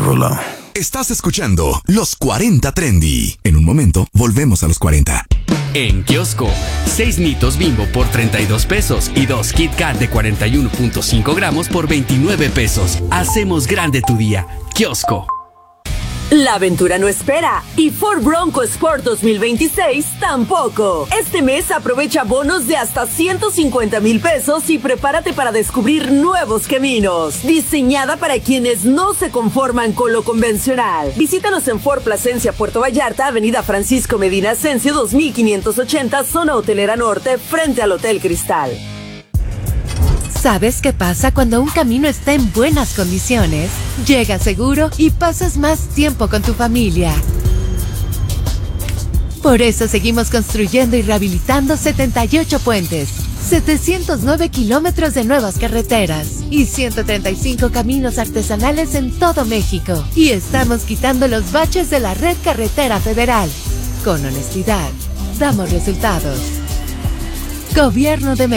rola. Estás escuchando Los 40 Trendy. En un momento, volvemos a los 40. En Kiosco, 6 Nitos Bimbo por 32 pesos y 2 Kit Kat de 41.5 gramos por 29 pesos. Hacemos grande tu día. Kiosco. La aventura no espera y Ford Bronco Sport 2026 tampoco. Este mes aprovecha bonos de hasta 150,000 pesos y prepárate para descubrir nuevos caminos. Diseñada para quienes no se conforman con lo convencional. Visítanos en Ford Plasencia, Puerto Vallarta, Avenida Francisco Medina Ascencio 2580, zona hotelera norte, frente al Hotel Cristal. ¿Sabes qué pasa cuando un camino está en buenas condiciones? Llegas seguro y pasas más tiempo con tu familia. Por eso seguimos construyendo y rehabilitando 78 puentes, 709 kilómetros de nuevas carreteras y 135 caminos artesanales en todo México. Y estamos quitando los baches de la red carretera federal. Con honestidad, damos resultados. Gobierno de México.